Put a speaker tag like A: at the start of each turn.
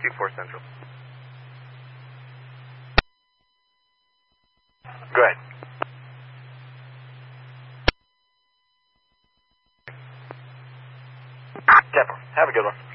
A: 2-4 Central. Go ahead. Tempo. Have a good one.